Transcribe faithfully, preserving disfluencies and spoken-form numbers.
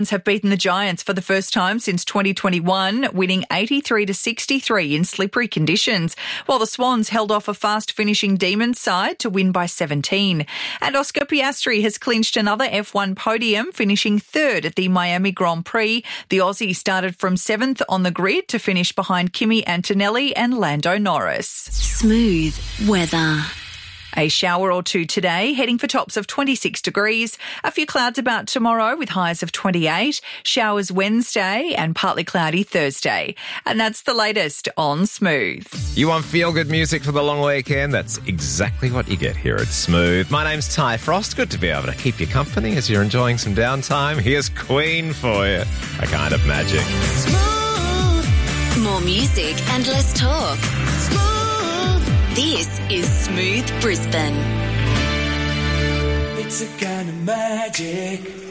have beaten the Giants for the first time since twenty twenty-one, winning eighty-three to sixty-three in slippery conditions, while the Swans held off a fast-finishing Demons side to win by seventeen. And Oscar Piastri has clinched another F one podium, finishing third at the Miami Grand Prix. The Aussie started from seventh on the grid to finish behind Kimi Antonelli and Lando Norris. Smooth weather. A shower or two today, heading for tops of twenty-six degrees. A few clouds about tomorrow with highs of twenty-eight. Showers Wednesday and partly cloudy Thursday. And that's the latest on Smooth. You want feel-good music for the long weekend? That's exactly what you get here at Smooth. My name's Ty Frost. Good to be able to keep you company as you're enjoying some downtime. Here's Queen for you. A kind of magic. Smooth. More music and less talk. Smooth. This is Smooth Brisbane. It's a kind of magic.